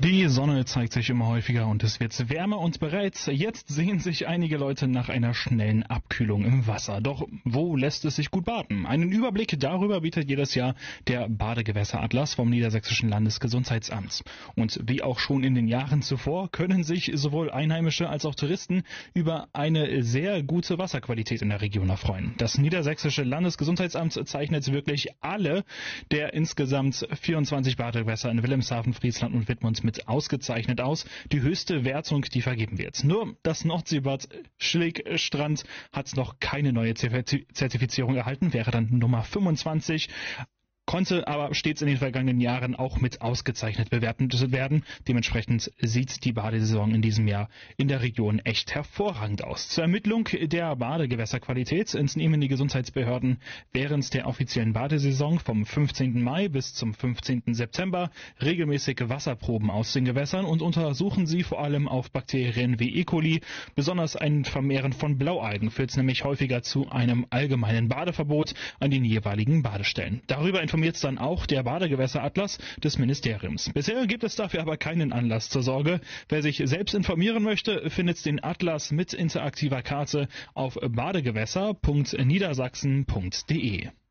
Die Sonne zeigt sich immer häufiger und es wird wärmer und bereits jetzt sehen sich einige Leute nach einer schnellen Abkühlung im Wasser. Doch wo lässt es sich gut baden? Einen Überblick darüber bietet jedes Jahr der Badegewässeratlas vom Niedersächsischen Landesgesundheitsamt. Und wie auch schon in den Jahren zuvor können sich sowohl Einheimische als auch Touristen über eine sehr gute Wasserqualität in der Region erfreuen. Das Niedersächsische Landesgesundheitsamt zeichnet wirklich alle der insgesamt 24 Badegewässer in Wilhelmshaven, Friesland und Wittmund mit ausgezeichnet aus. Die höchste Wertung, die vergeben wird. Nur das Nordseebad Schilligstrand hat noch keine neue Zertifizierung erhalten, wäre dann Nummer 25. Konnte aber stets in den vergangenen Jahren auch mit ausgezeichnet bewertet werden. Dementsprechend sieht die Badesaison in diesem Jahr in der Region echt hervorragend aus. Zur Ermittlung der Badegewässerqualität entnehmen die Gesundheitsbehörden während der offiziellen Badesaison vom 15. Mai bis zum 15. September regelmäßig Wasserproben aus den Gewässern und untersuchen sie vor allem auf Bakterien wie E. coli. Besonders ein Vermehren von Blaualgen führt nämlich häufiger zu einem allgemeinen Badeverbot an den jeweiligen Badestellen. Darüber informiert dann auch der Badegewässeratlas des Ministeriums. Bisher gibt es dafür aber keinen Anlass zur Sorge. Wer sich selbst informieren möchte, findet den Atlas mit interaktiver Karte auf badegewässer.niedersachsen.de.